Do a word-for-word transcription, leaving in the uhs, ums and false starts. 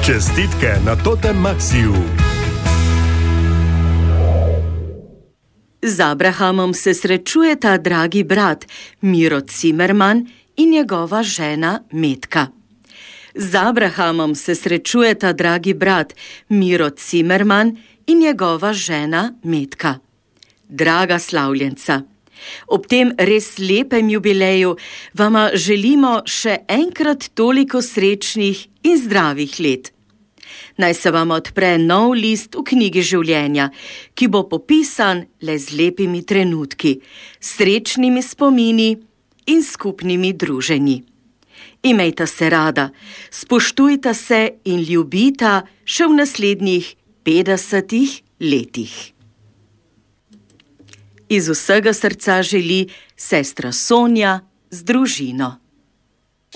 Čestitke na Totem Maxiju. Z Abrahamom se srečujeta dragi brat Miro Cimerman in njegova žena Metka. Z Abrahamom se srečujeta dragi brat Miro Cimerman in njegova žena Metka. Draga slavljenca, ob tem res lepem jubileju vama želimo še enkrat toliko srečnih in zdravih let. Naj se vam odpre nov list v knjigi življenja, ki bo popisan le z lepimi trenutki, srečnimi spomini in skupnimi druženji. Imejta se rada, spoštujta se in ljubita še v naslednjih petdesetih letih. Iz vsega srca želi sestra Sonja z družino.